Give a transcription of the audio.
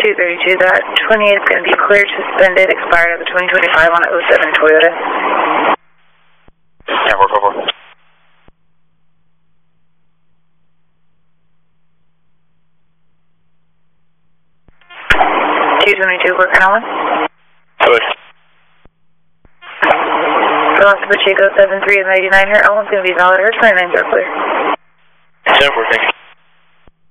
232, that 28 is going to be cleared, suspended, expired of the 2025 on 07 Toyota. Yeah, 444. 222, working on. Good. Los Pacheco 73 and 99 here. Ellen's going to be valid. Her 29's are clear. 10-4, thank you.